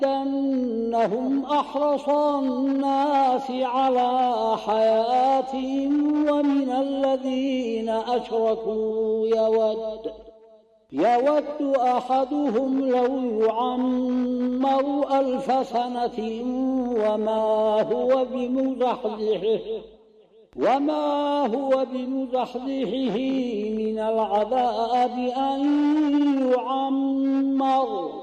أنهم أحرص الناس على حياتهم ومن الذين أشركوا يود أحدهم لو يعمر 1000 سنة وما هو بمزحزحه من العذاب أن يعمر